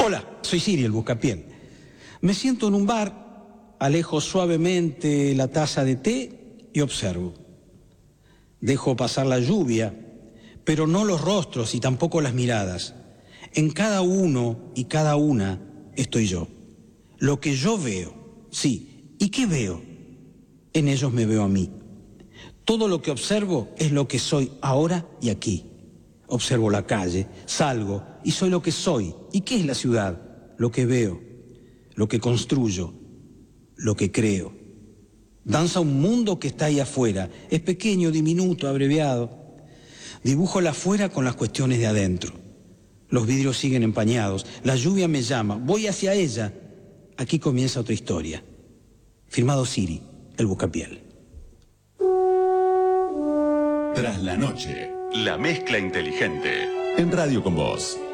Hola, soy Siri, el buscapié. Me siento en un bar, alejo suavemente la taza de té y observo. Dejo pasar la lluvia, pero no los rostros y tampoco las miradas. En cada uno y cada una estoy yo. Lo que yo veo, sí. ¿Y qué veo? En ellos me veo a mí. Todo lo que observo es lo que soy ahora y aquí. Observo la calle, salgo y soy lo que soy. ¿Y qué es la ciudad? Lo que veo, lo que construyo, lo que creo. Danza un mundo que está ahí afuera. Es pequeño, diminuto, abreviado. Dibujo el afuera con las cuestiones de adentro. Los vidrios siguen empañados. La lluvia me llama. Voy hacia ella. Aquí comienza otra historia. Firmado Siri, el buscapié. Tras la noche, la mezcla inteligente en Radio con Vos.